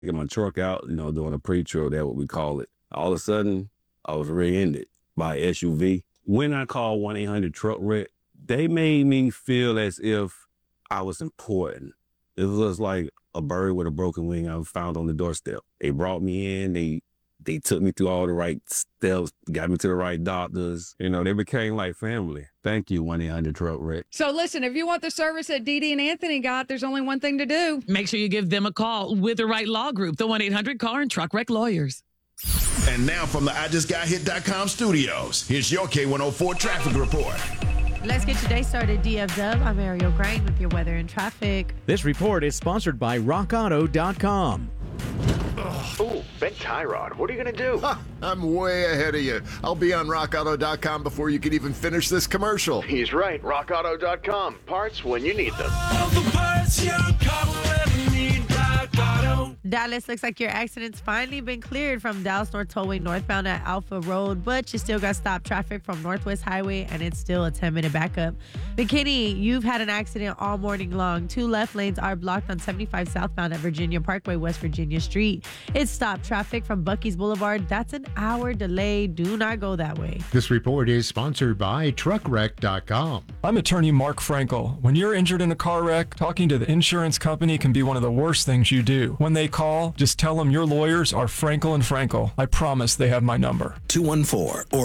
Get my truck out, doing a pre-trip, that's what we call it. All of a sudden, I was rear-ended by SUV. When I called 1-800-TRUCK-WRECK, they made me feel as if I was important. It was like a bird with a broken wing I found on the doorstep. They brought me in, they took me through all the right steps, got me to the right doctors. They became like family. Thank you, 1-800-TRUCK-WRECK. So listen, if you want the service that Dee Dee and Anthony got, there's only one thing to do. Make sure you give them a call with the right law group, the 1-800-CAR and Truck Wreck Lawyers. And now from the IJustGotHit.com studios, here's your K104 traffic report. Let's get your day started, DFW. I'm Ariel Grain with your weather and traffic. This report is sponsored by RockAuto.com. Ooh, Ben Tyrod, what are you going to do? I'm way ahead of you. I'll be on RockAuto.com before you can even finish this commercial. He's right. RockAuto.com. Parts when you need them. All the parts your car will ever need. Rock Auto. Dallas, looks like your accident's finally been cleared from Dallas North Tollway northbound at Alpha Road, but you still got stopped traffic from Northwest Highway, and it's still a 10-minute backup. McKinney, you've had an accident all morning long. 2 left lanes are blocked on 75 southbound at Virginia Parkway, West Virginia Street. It's stopped traffic from Buc-ee's Boulevard. That's an hour delay. Do not go that way. This report is sponsored by TruckWreck.com. I'm attorney Mark Frankel. When you're injured in a car wreck, talking to the insurance company can be one of the worst things you do. When they call, just tell them your lawyers are Frankel and Frankel. I promise they have my number. 214 or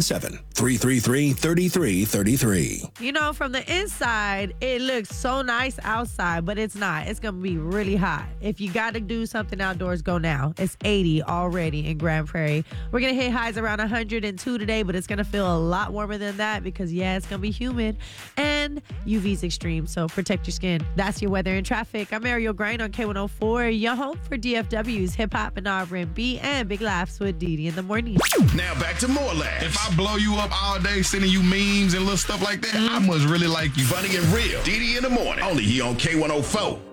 817-333-3333. From the inside, it looks so nice outside, but it's not. It's going to be really hot. If you got to do something outdoors, go now. It's 80 already in Grand Prairie. We're going to hit highs around 102 today, but it's going to feel a lot warmer than that because, it's going to be humid and UV's extreme, so protect your skin. That's your weather and traffic. I'm Ariel Grain on K104, your home for DFW's hip-hop and R&B and big laughs with Dee Dee in the morning. Now back to more laughs. If I blow you up all day sending you memes and little stuff like that, I must really like you. Funny and real. Dee Dee in the morning. Only here on K104.